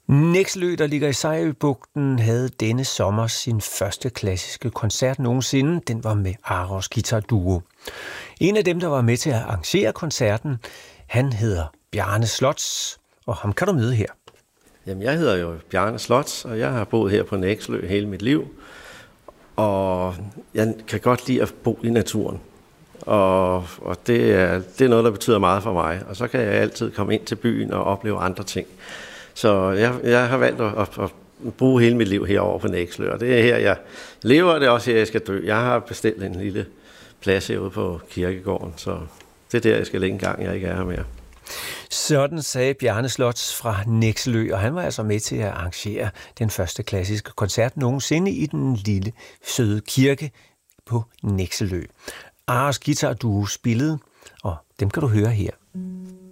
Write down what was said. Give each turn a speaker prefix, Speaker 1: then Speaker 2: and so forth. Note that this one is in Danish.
Speaker 1: Nekselø, der ligger i Sejerøbugten, havde denne sommer sin første klassiske koncert nogensinde. Den var med Aros Guitar Duo. En af dem, der var med til at arrangere koncerten, han hedder Bjarne Slots, og ham kan du møde her.
Speaker 2: Jamen, jeg hedder jo Bjarne Slots, og jeg har boet her på Nekselø hele mit liv. Og jeg kan godt lide at bo i naturen. Og det er noget, der betyder meget for mig. Og så kan jeg altid komme ind til byen og opleve andre ting. Så jeg har valgt at bruge hele mit liv herovre på Nekselø. Og det er her, jeg lever, og det er også her, jeg skal dø. Jeg har bestilt en lille plads herude på kirkegården, så det er der, jeg skal lægge en gang, jeg ikke er her mere.
Speaker 1: Sådan sagde Bjarne Slots fra Nekselø, og han var altså med til at arrangere den første klassiske koncert nogensinde i den lille, søde kirke på Nekselø. Aros Guitar Duo spillede, og dem kan du høre her.